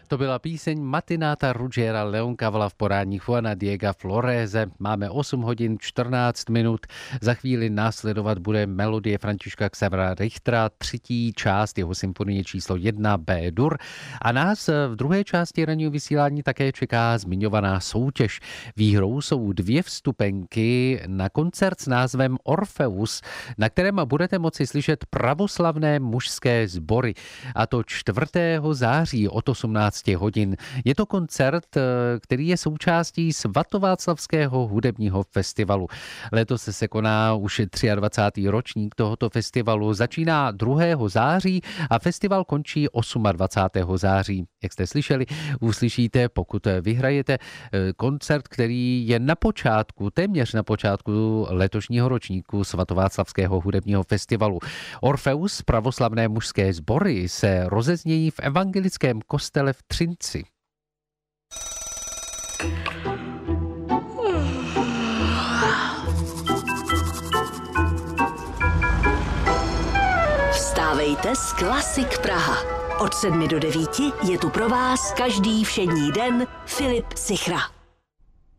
To byla píseň Matinata Ruggera Leoncavala v podání Juana Diega Florese. Máme 8 hodin 14 minut. Za chvíli následovat bude melodie Františka Xavera Richtera, třetí část jeho symfonie číslo 1 B-dur. A nás v druhé části ranního vysílání také čeká zmiňovaná soutěž. Výhrou jsou 2 vstupenky na koncert s názvem Orfeus, na kterém budete moci slyšet pravoslavné mužské sbory. A to 4. září od 18 hodin. Je to koncert, který je součástí Svatováclavského hudebního festivalu. Letos se koná už 23. ročník tohoto festivalu. Začíná 2. září a festival končí 28. září. Jak jste slyšeli, uslyšíte, pokud vyhrajete, koncert, který je na počátku, téměř na počátku letošního ročníku Svatováclavského hudebního festivalu. Orfeus, pravoslavné mužské sbory, se rozeznějí v evangelickém kostele v Třinci. Vstávejte s Klasik Praha. Od 7 do 9 je tu pro vás každý všední den Filip Sichra.